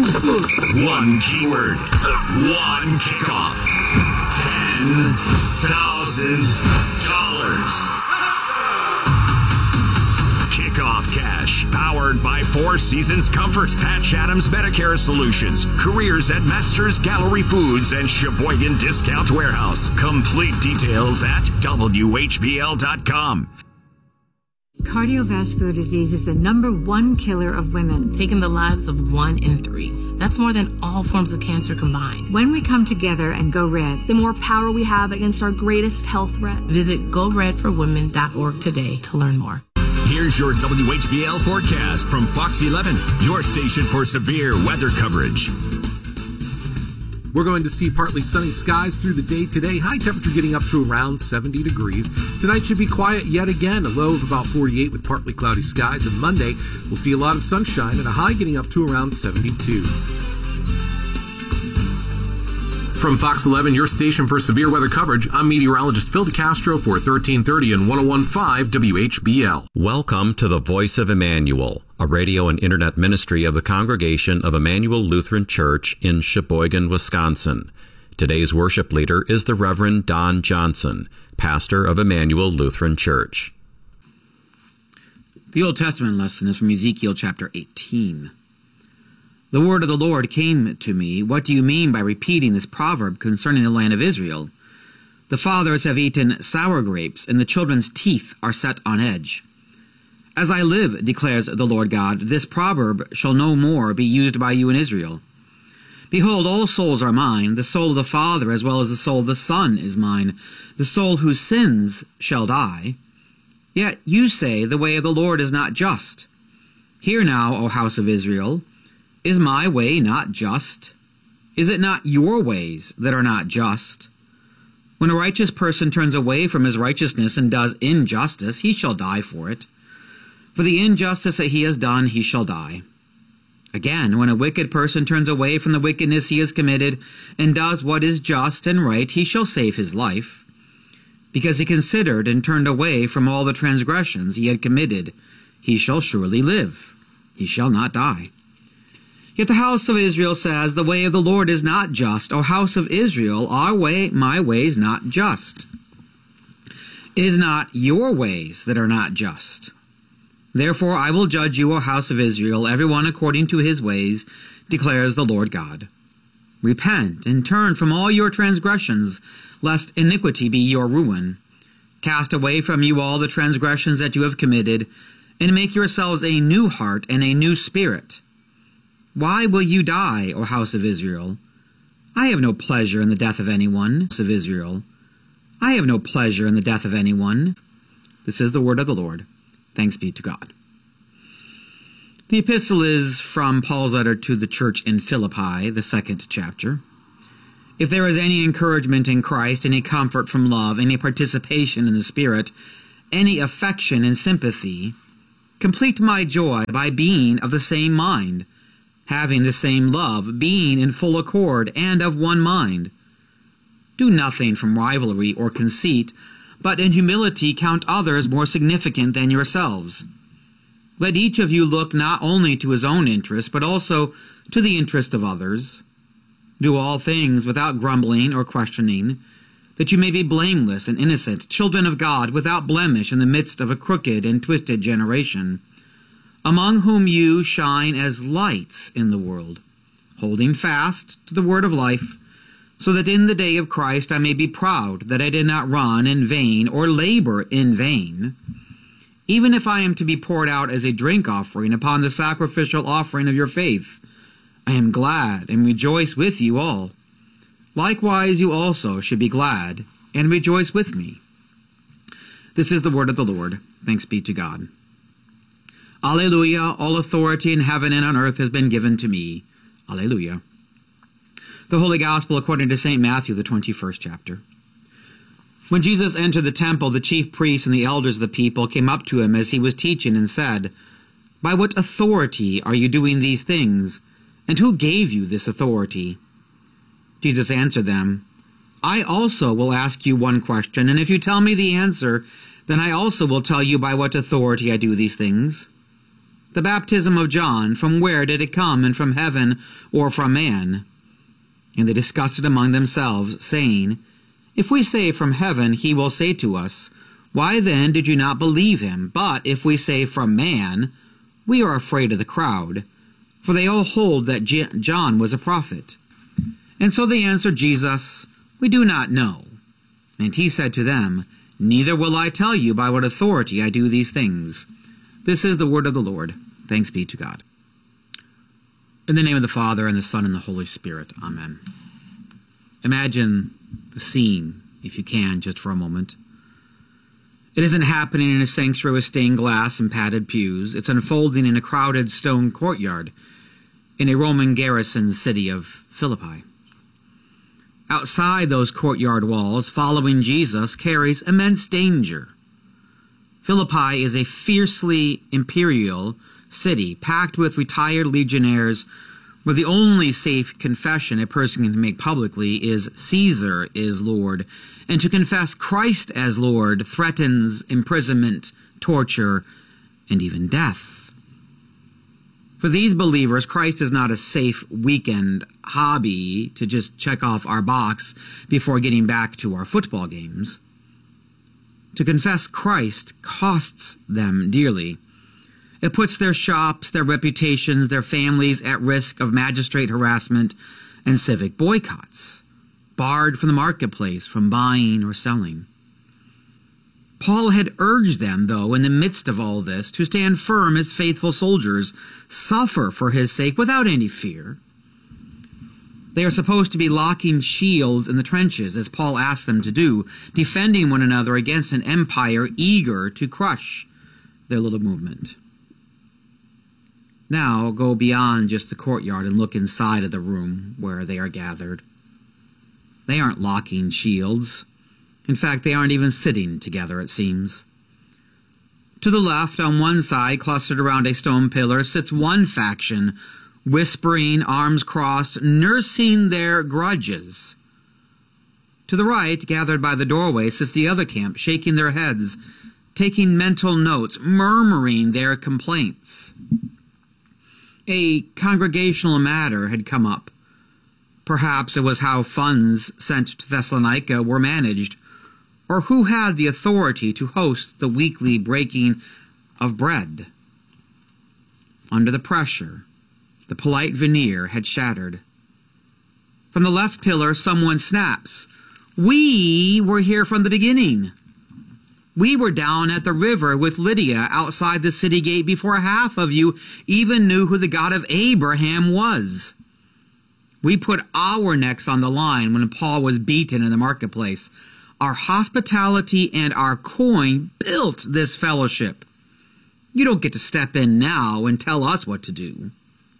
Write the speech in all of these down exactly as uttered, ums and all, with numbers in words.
One keyword. One kickoff. Ten thousand dollars. Kickoff Cash, powered by Four Seasons Comfort, Patch Adams Medicare Solutions, careers at Masters Gallery Foods and Sheboygan Discount Warehouse. Complete details at W H B L dot com. Cardiovascular disease is the number one killer of women, taking the lives of one in three. That's more than all forms of cancer combined. When we come together and go red, the more power we have against our greatest health threat. Visit go red for women dot org today to learn more. Here's your W H B L forecast from Fox eleven, your station for severe weather coverage. We're going to see partly sunny skies through the day today. High temperature getting up to around seventy degrees. Tonight should be quiet yet again. A low of about forty-eight with partly cloudy skies. And Monday, we'll see a lot of sunshine and a high getting up to around seventy-two. From Fox eleven, your station for severe weather coverage, I'm meteorologist Phil DeCastro for thirteen thirty and one oh one point five W H B L. Welcome to the Voice of Emmanuel, a radio and internet ministry of the Congregation of Emmanuel Lutheran Church in Sheboygan, Wisconsin. Today's worship leader is the Reverend Don Johnson, pastor of Emmanuel Lutheran Church. The Old Testament lesson is from Ezekiel chapter eighteen. The word of the Lord came to me. What do you mean by repeating this proverb concerning the land of Israel? The fathers have eaten sour grapes, and the children's teeth are set on edge. As I live, declares the Lord God, this proverb shall no more be used by you in Israel. Behold, all souls are mine. The soul of the Father as well as the soul of the Son is mine. The soul who sins shall die. Yet you say, the way of the Lord is not just. Hear now, O house of Israel. Is my way not just? Is it not your ways that are not just? When a righteous person turns away from his righteousness and does injustice, he shall die for it. For the injustice that he has done, he shall die. Again, when a wicked person turns away from the wickedness he has committed and does what is just and right, he shall save his life. Because he considered and turned away from all the transgressions he had committed, he shall surely live. He shall not die. Yet the house of Israel says, the way of the Lord is not just. O house of Israel, our way, my ways not just. It is not your ways that are not just. Therefore I will judge you, O house of Israel, every one according to his ways, declares the Lord God. Repent and turn from all your transgressions, lest iniquity be your ruin. Cast away from you all the transgressions that you have committed, and make yourselves a new heart and a new spirit. Why will you die, O house of Israel? I have no pleasure in the death of anyone, house of Israel. I have no pleasure in the death of anyone. This is the word of the Lord. Thanks be to God. The epistle is from Paul's letter to the church in Philippi, the second chapter. If there is any encouragement in Christ, any comfort from love, any participation in the Spirit, any affection and sympathy, complete my joy by being of the same mind, having the same love, being in full accord and of one mind. Do nothing from rivalry or conceit, but in humility count others more significant than yourselves. Let each of you look not only to his own interest, but also to the interest of others. Do all things without grumbling or questioning, that you may be blameless and innocent, children of God, without blemish in the midst of a crooked and twisted generation, among whom you shine as lights in the world, holding fast to the word of life, so that in the day of Christ I may be proud that I did not run in vain or labor in vain. Even if I am to be poured out as a drink offering upon the sacrificial offering of your faith, I am glad and rejoice with you all. Likewise you also should be glad and rejoice with me. This is the word of the Lord. Thanks be to God. Alleluia, all authority in heaven and on earth has been given to me. Alleluia. The Holy Gospel according to Saint Matthew, the twenty-first chapter. When Jesus entered the temple, the chief priests and the elders of the people came up to him as he was teaching and said, By what authority are you doing these things? And who gave you this authority? Jesus answered them, I also will ask you one question, and if you tell me the answer, then I also will tell you by what authority I do these things. The baptism of John, from where did it come, and from heaven or from man? And they discussed it among themselves, saying, If we say from heaven, he will say to us, Why then did you not believe him? But if we say from man, we are afraid of the crowd, for they all hold that John was a prophet. And so they answered Jesus, We do not know. And he said to them, Neither will I tell you by what authority I do these things. This is the word of the Lord. Thanks be to God. In the name of the Father, and the Son, and the Holy Spirit. Amen. Imagine the scene, if you can, just for a moment. It isn't happening in a sanctuary with stained glass and padded pews. It's unfolding in a crowded stone courtyard in a Roman garrison city of Philippi. Outside those courtyard walls, following Jesus carries immense danger. Philippi is a fiercely imperial city, packed with retired legionnaires, where the only safe confession a person can make publicly is Caesar is Lord, and to confess Christ as Lord threatens imprisonment, torture, and even death. For these believers, Christ is not a safe weekend hobby to just check off our box before getting back to our football games. To confess Christ costs them dearly. It puts their shops, their reputations, their families at risk of magistrate harassment and civic boycotts, barred from the marketplace from buying or selling. Paul had urged them, though, in the midst of all this, to stand firm as faithful soldiers, suffer for his sake without any fear. They are supposed to be locking shields in the trenches, as Paul asked them to do, defending one another against an empire eager to crush their little movement. Now go beyond just the courtyard and look inside of the room where they are gathered. They aren't locking shields. In fact, they aren't even sitting together, it seems. To the left, on one side, clustered around a stone pillar, sits one faction, whispering, arms crossed, nursing their grudges. To the right, gathered by the doorway, sits the other camp, shaking their heads, taking mental notes, murmuring their complaints. A congregational matter had come up. Perhaps it was how funds sent to Thessalonica were managed, or who had the authority to host the weekly breaking of bread. Under the pressure, the polite veneer had shattered. From the left pillar, someone snaps, "We were here from the beginning. We were down at the river with Lydia outside the city gate before half of you even knew who the God of Abraham was. We put our necks on the line when Paul was beaten in the marketplace. Our hospitality and our coin built this fellowship. You don't get to step in now and tell us what to do."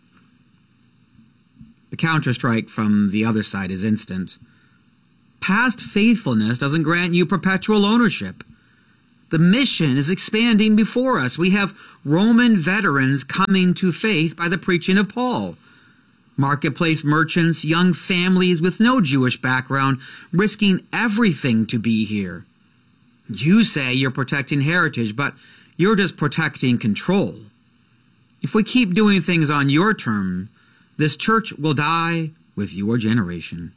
The counterstrike from the other side is instant. Past faithfulness doesn't grant you perpetual ownership. The mission is expanding before us. We have Roman veterans coming to faith by the preaching of Paul. Marketplace merchants, young families with no Jewish background, risking everything to be here. You say you're protecting heritage, but you're just protecting control. If we keep doing things on your terms, this church will die with your generation.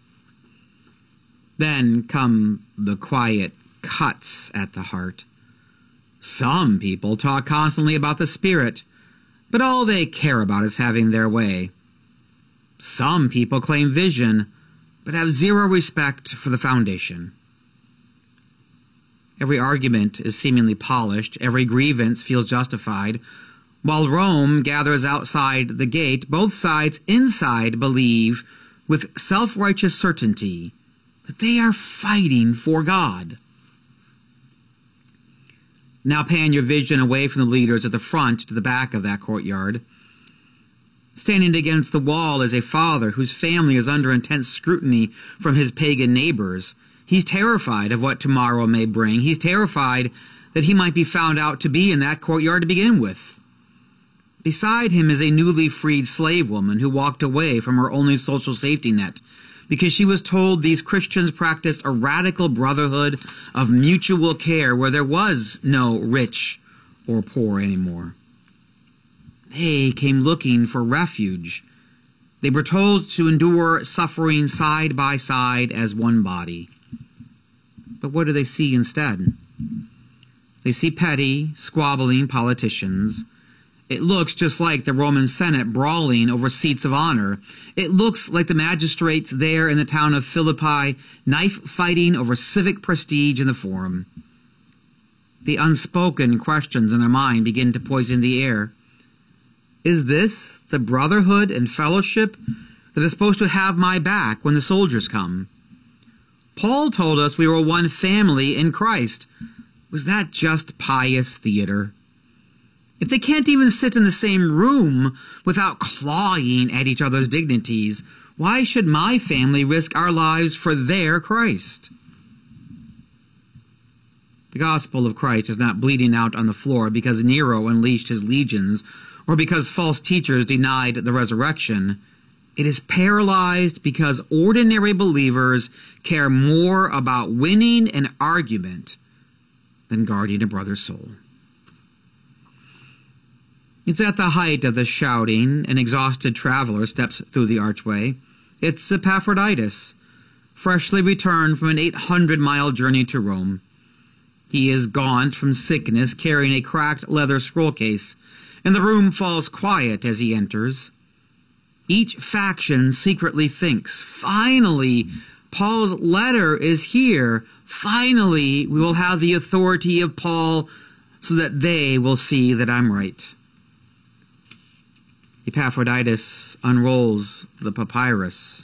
Then come the quiet cuts at the heart. Some people talk constantly about the Spirit, but all they care about is having their way. Some people claim vision, but have zero respect for the foundation. Every argument is seemingly polished, every grievance feels justified. While Rome gathers outside the gate, both sides inside believe with self-righteous certainty that they are fighting for God. Now pan your vision away from the leaders at the front to the back of that courtyard. Standing against the wall is a father whose family is under intense scrutiny from his pagan neighbors. He's terrified of what tomorrow may bring. He's terrified that he might be found out to be in that courtyard to begin with. Beside him is a newly freed slave woman who walked away from her only social safety net because she was told these Christians practiced a radical brotherhood of mutual care where there was no rich or poor anymore. They came looking for refuge. They were told to endure suffering side by side as one body. But what do they see instead? They see petty, squabbling politicians. It looks just like the Roman Senate brawling over seats of honor. It looks like the magistrates there in the town of Philippi knife-fighting over civic prestige in the forum. The unspoken questions in their mind begin to poison the air. Is this the brotherhood and fellowship that is supposed to have my back when the soldiers come? Paul told us we were one family in Christ. Was that just pious theater? If they can't even sit in the same room without clawing at each other's dignities, why should my family risk our lives for their Christ? The gospel of Christ is not bleeding out on the floor because Nero unleashed his legions or because false teachers denied the resurrection. It is paralyzed because ordinary believers care more about winning an argument than guarding a brother's soul. It's at the height of the shouting, an exhausted traveler steps through the archway. It's Epaphroditus, freshly returned from an eight hundred mile journey to Rome. He is gaunt from sickness, carrying a cracked leather scroll case, and the room falls quiet as he enters. Each faction secretly thinks, finally, Paul's letter is here. Finally, we will have the authority of Paul so that they will see that I'm right. Epaphroditus unrolls the papyrus.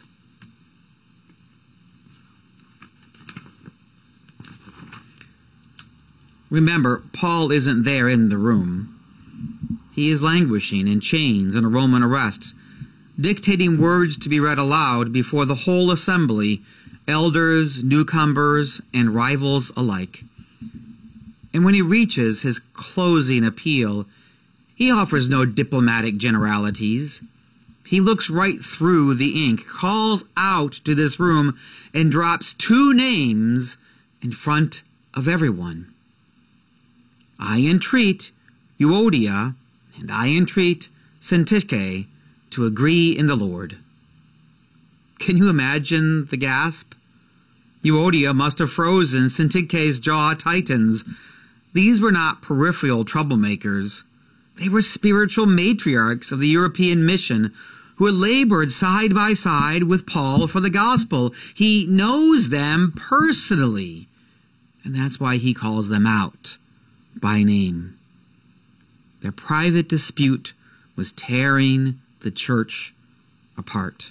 Remember, Paul isn't there in the room. He is languishing in chains and a Roman arrest, dictating words to be read aloud before the whole assembly, elders, newcomers, and rivals alike. And when he reaches his closing appeal, he offers no diplomatic generalities. He looks right through the ink, calls out to this room, and drops two names in front of everyone. I entreat Euodia, and I entreat Syntyche to agree in the Lord. Can you imagine the gasp? Euodia must have frozen, Syntyche's jaw tightens. These were not peripheral troublemakers. They were spiritual matriarchs of the European mission who had labored side by side with Paul for the gospel. He knows them personally, and that's why he calls them out by name. Their private dispute was tearing the church apart.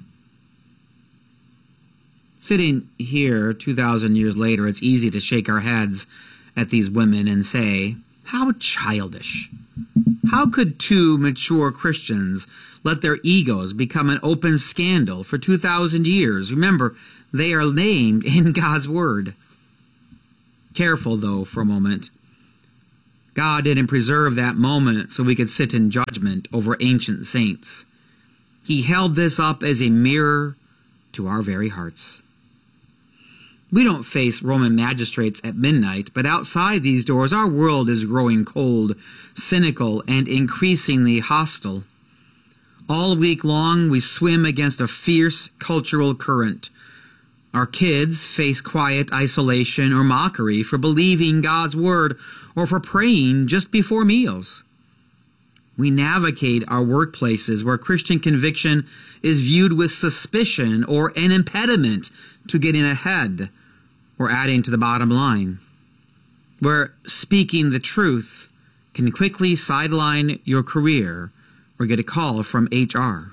Sitting here two thousand years later, it's easy to shake our heads at these women and say, how childish. How could two mature Christians let their egos become an open scandal for two thousand years? Remember, they are named in God's Word. Careful, though, for a moment. God didn't preserve that moment so we could sit in judgment over ancient saints. He held this up as a mirror to our very hearts. We don't face Roman magistrates at midnight, but outside these doors our world is growing cold, cynical, and increasingly hostile. All week long we swim against a fierce cultural current. Our kids face quiet isolation or mockery for believing God's word or for praying just before meals. We navigate our workplaces where Christian conviction is viewed with suspicion or an impediment to getting ahead or adding to the bottom line, where speaking the truth can quickly sideline your career or get a call from H R.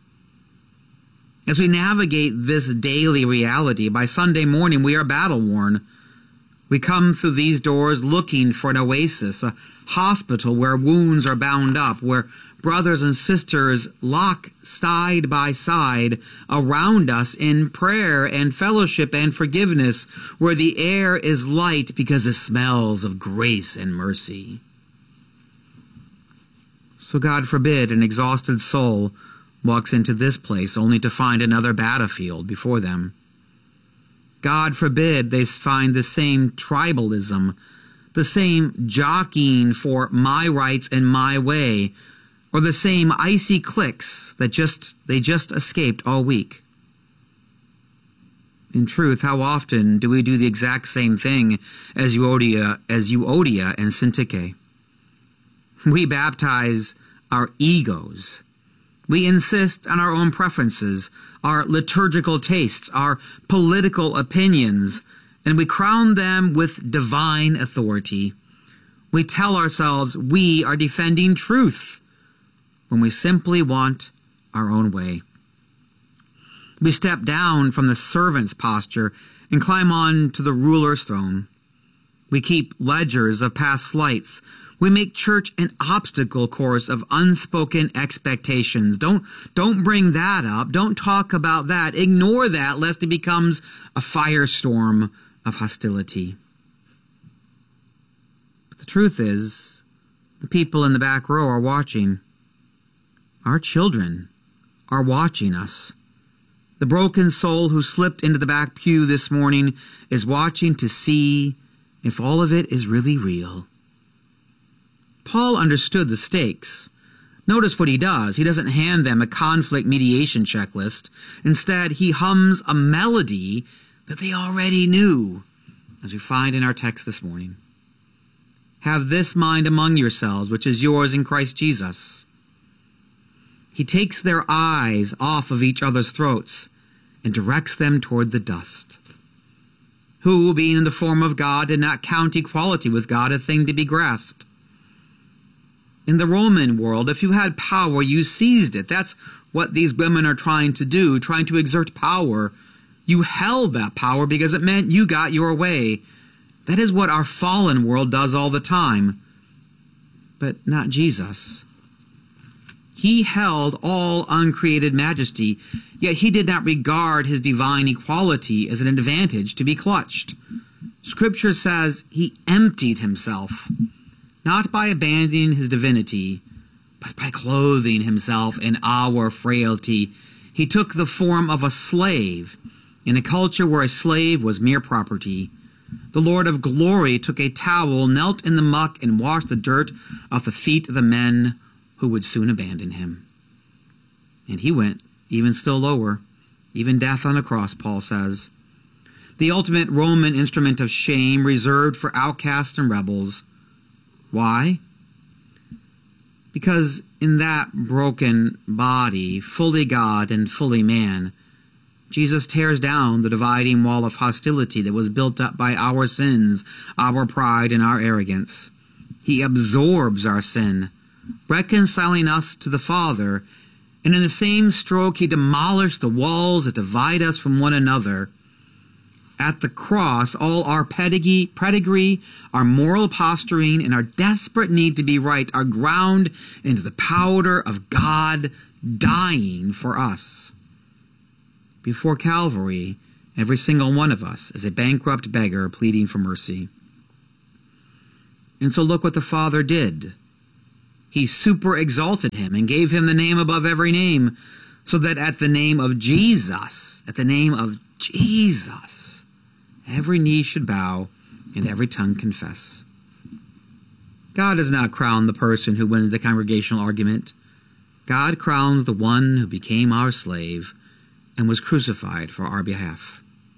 As we navigate this daily reality, by Sunday morning we are battle-worn. We come through these doors looking for an oasis, a hospital where wounds are bound up, where brothers and sisters lock side by side around us in prayer and fellowship and forgiveness, where the air is light because it smells of grace and mercy. So God forbid an exhausted soul walks into this place only to find another battlefield before them. God forbid they find the same tribalism, the same jockeying for my rights and my way, or the same icy clicks that just they just escaped all week. In truth, how often do we do the exact same thing as Euodia, as Euodia and Syntyche? We baptize our egos. We insist on our own preferences, our liturgical tastes, our political opinions, and we crown them with divine authority. We tell ourselves we are defending truth when we simply want our own way. We step down from the servant's posture and climb on to the ruler's throne. We keep ledgers of past slights. We make church an obstacle course of unspoken expectations. Don't, don't bring that up. Don't talk about that. Ignore that, lest it becomes a firestorm of hostility. But the truth is, the people in the back row are watching. Our children are watching us. The broken soul who slipped into the back pew this morning is watching to see if all of it is really real. Paul understood the stakes. Notice what he does. He doesn't hand them a conflict mediation checklist. Instead, he hums a melody that they already knew, as we find in our text this morning. Have this mind among yourselves, which is yours in Christ Jesus. He takes their eyes off of each other's throats and directs them toward the dust. Who, being in the form of God, did not count equality with God a thing to be grasped. In the Roman world, if you had power, you seized it. That's what these women are trying to do, trying to exert power. You held that power because it meant you got your way. That is what our fallen world does all the time. But not Jesus. He held all uncreated majesty, yet he did not regard his divine equality as an advantage to be clutched. Scripture says he emptied himself, not by abandoning his divinity, but by clothing himself in our frailty. He took the form of a slave in a culture where a slave was mere property. The Lord of glory took a towel, knelt in the muck, and washed the dirt off the feet of the men who would soon abandon him. And he went even still lower, even death on a cross, Paul says. The ultimate Roman instrument of shame reserved for outcasts and rebels. Why? Because in that broken body, fully God and fully man, Jesus tears down the dividing wall of hostility that was built up by our sins, our pride, and our arrogance. He absorbs our sin, reconciling us to the Father, and in the same stroke he demolished the walls that divide us from one another. At the cross, all our pedigree, pedigree, our moral posturing, and our desperate need to be right are ground into the powder of God dying for us. Before Calvary, every single one of us is a bankrupt beggar pleading for mercy. And so look what the Father did. He super exalted him and gave him the name above every name, so that at the name of Jesus, at the name of Jesus, every knee should bow and every tongue confess. God does not crown the person who wins the congregational argument. God crowns the one who became our slave and was crucified for our behalf.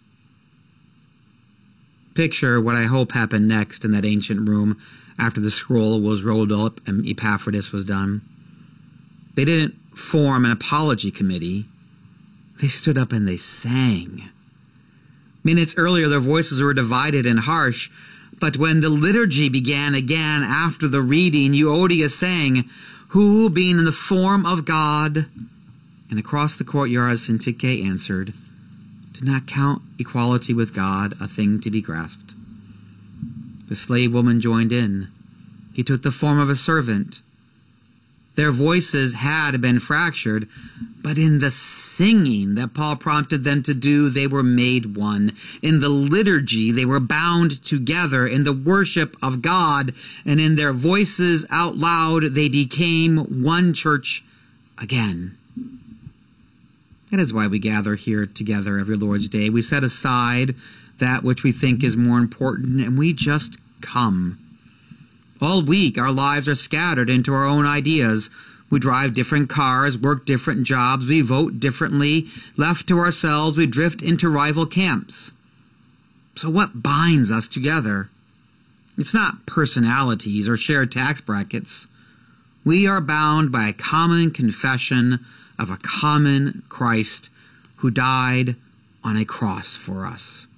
Picture what I hope happened next in that ancient room after the scroll was rolled up and Epaphroditus was done. They didn't form an apology committee. They stood up and they sang. Minutes earlier, their voices were divided and harsh, but when the liturgy began again after the reading, Euodia sang, "Who, being in the form of God," and across the courtyard, Syntyche answered, "Did not count equality with God a thing to be grasped." The slave woman joined in. He took the form of a servant. Their voices had been fractured, but in the singing that Paul prompted them to do, they were made one. In the liturgy, they were bound together. In the worship of God and in their voices out loud, they became one church again. That is why we gather here together every Lord's Day. We set aside that which we think is more important, and we just come. All week, our lives are scattered into our own ideas. We drive different cars, work different jobs, we vote differently. Left to ourselves, we drift into rival camps. So what binds us together? It's not personalities or shared tax brackets. We are bound by a common confession of a common Christ who died on a cross for us.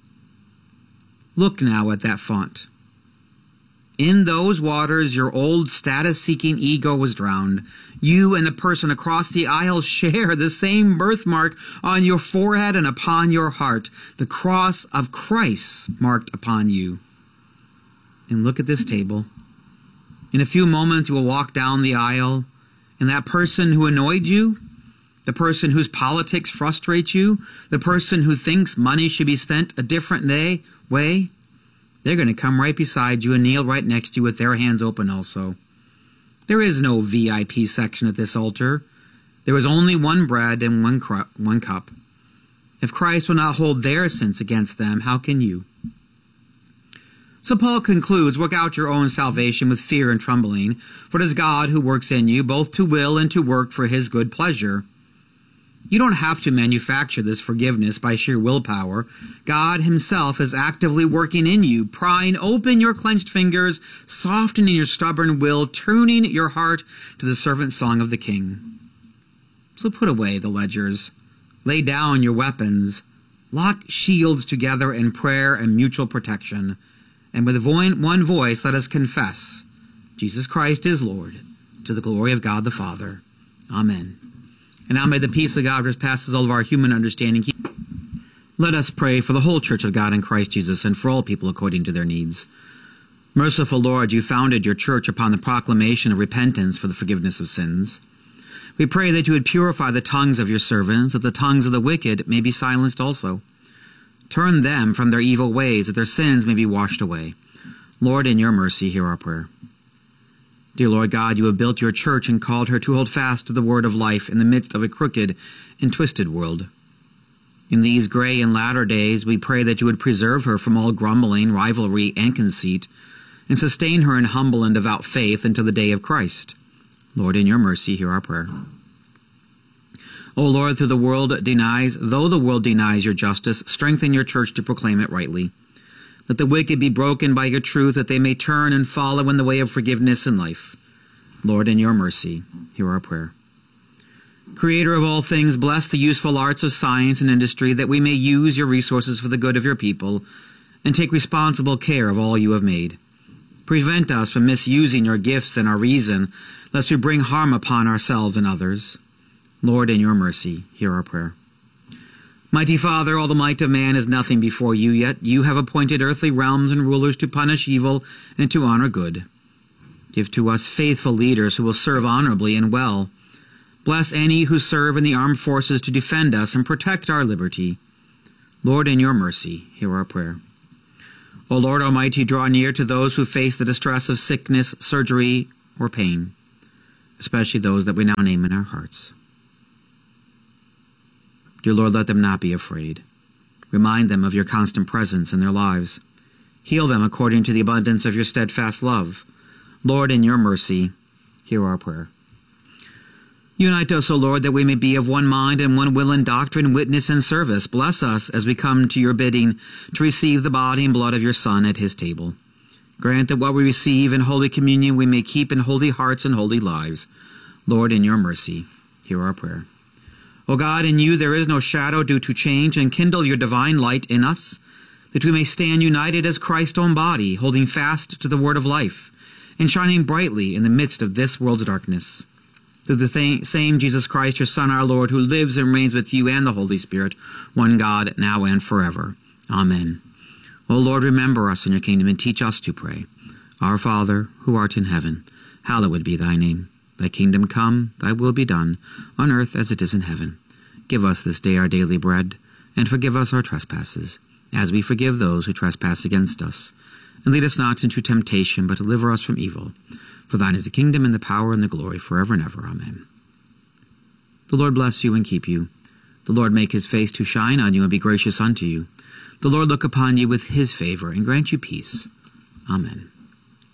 Look now at that font. In those waters, your old status-seeking ego was drowned. You and the person across the aisle share the same birthmark on your forehead and upon your heart, the cross of Christ marked upon you. And look at this table. In a few moments, you will walk down the aisle, and that person who annoyed you, the person whose politics frustrate you, the person who thinks money should be spent a different day, way, they're going to come right beside you and kneel right next to you with their hands open also. There is no V I P section at this altar. There is only one bread and one, cru- one cup. If Christ will not hold their sins against them, how can you? So Paul concludes, work out your own salvation with fear and trembling, for it is God who works in you, both to will and to work for his good pleasure. You don't have to manufacture this forgiveness by sheer willpower. God himself is actively working in you, prying open your clenched fingers, softening your stubborn will, tuning your heart to the servant song of the King. So put away the ledgers, lay down your weapons, lock shields together in prayer and mutual protection, and with one voice let us confess, Jesus Christ is Lord, to the glory of God the Father. Amen. And now may the peace of God which passes all of our human understanding keep. Let us pray for the whole Church of God in Christ Jesus and for all people according to their needs. Merciful Lord, you founded your church upon the proclamation of repentance for the forgiveness of sins. We pray that you would purify the tongues of your servants, that the tongues of the wicked may be silenced also. Turn them from their evil ways, that their sins may be washed away. Lord, in your mercy, hear our prayer. Dear Lord God, you have built your church and called her to hold fast to the word of life in the midst of a crooked and twisted world. In these gray and latter days, we pray that you would preserve her from all grumbling, rivalry, and conceit, and sustain her in humble and devout faith until the day of Christ. Lord, in your mercy, hear our prayer. O Lord, through the world denies, though the world denies your justice, strengthen your church to proclaim it rightly. Let the wicked be broken by your truth, that they may turn and follow in the way of forgiveness and life. Lord, in your mercy, hear our prayer. Creator of all things, bless the useful arts of science and industry, that we may use your resources for the good of your people, and take responsible care of all you have made. Prevent us from misusing your gifts and our reason, lest we bring harm upon ourselves and others. Lord, in your mercy, hear our prayer. Mighty Father, all the might of man is nothing before you, yet you have appointed earthly realms and rulers to punish evil and to honor good. Give to us faithful leaders who will serve honorably and well. Bless any who serve in the armed forces to defend us and protect our liberty. Lord, in your mercy, hear our prayer. O Lord Almighty, draw near to those who face the distress of sickness, surgery, or pain, especially those that we now name in our hearts. Dear Lord, let them not be afraid. Remind them of your constant presence in their lives. Heal them according to the abundance of your steadfast love. Lord, in your mercy, hear our prayer. Unite us, O Lord, that we may be of one mind and one will in doctrine, witness, and service. Bless us as we come to your bidding to receive the body and blood of your Son at his table. Grant that what we receive in Holy Communion we may keep in holy hearts and holy lives. Lord, in your mercy, hear our prayer. O God, in you there is no shadow due to change, and kindle your divine light in us, that we may stand united as Christ's own body, holding fast to the word of life, and shining brightly in the midst of this world's darkness. Through the th- same Jesus Christ, your Son, our Lord, who lives and reigns with you and the Holy Spirit, one God, now and forever. Amen. O Lord, remember us in your kingdom and teach us to pray. Our Father, who art in heaven, hallowed be thy name. Thy kingdom come, thy will be done, on earth as it is in heaven. Give us this day our daily bread, and forgive us our trespasses, as we forgive those who trespass against us. And lead us not into temptation, but deliver us from evil. For thine is the kingdom, and the power, and the glory, forever and ever. Amen. The Lord bless you and keep you. The Lord make his face to shine on you and be gracious unto you. The Lord look upon you with his favor and grant you peace. Amen.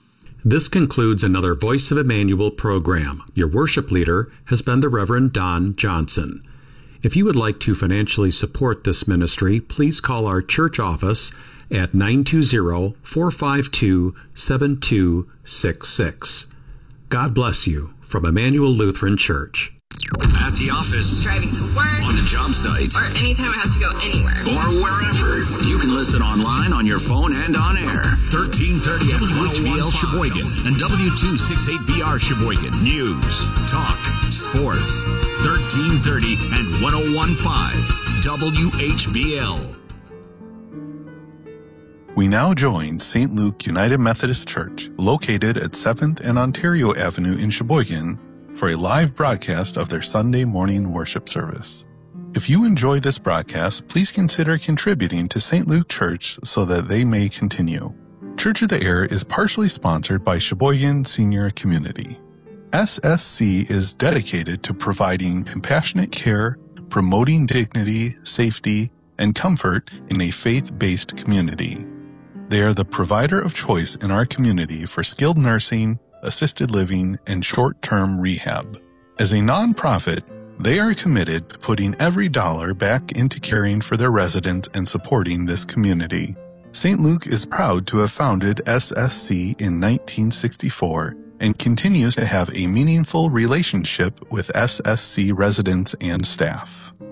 This concludes another Voice of Emmanuel program. Your worship leader has been the Reverend Don Johnson. If you would like to financially support this ministry, please call our church office at nine two zero, four five two, seven two six six. God bless you from Emmanuel Lutheran Church. At the office, driving to work, on the job site, or anytime I have to go anywhere, or wherever. You can listen online, on your phone, and on air. thirteen thirty at W H B L Sheboygan and W two sixty-eight B R Sheboygan. News, talk, sports. thirteen thirty and ten fifteen W H B L. We now join Saint Luke United Methodist Church, located at seventh and Ontario Avenue in Sheboygan, for a live broadcast of their Sunday morning worship service. If you enjoy this broadcast, please consider contributing to Saint Luke Church so that they may continue. Church of the Air is partially sponsored by Sheboygan Senior Community. S S C is dedicated to providing compassionate care, promoting dignity, safety, and comfort in a faith-based community. They are the provider of choice in our community for skilled nursing, assisted living, and short-term rehab. As a nonprofit, they are committed to putting every dollar back into caring for their residents and supporting this community. Saint Luke is proud to have founded S S C in nineteen sixty-four and continues to have a meaningful relationship with S S C residents and staff.